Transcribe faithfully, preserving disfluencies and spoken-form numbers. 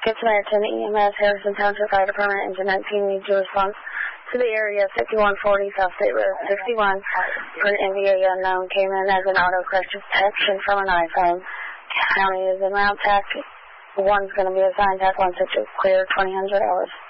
Good Samaritan E M S, Harrison Township Fire Department, Engine nineteen needs your response to the area fifty-one forty South State Road sixty-one for an N V A unknown came in as an auto crash detection from an iPhone. County is in route tax. One's going to be assigned tack one six clear twenty hundred hours.